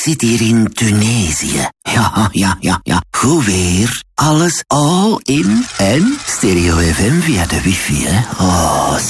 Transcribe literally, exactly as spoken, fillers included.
zit hier in Tunesië. Ja, ja, ja, ja. Goed weer. Alles all in en Stereo F M via de wifi, hè. Oh,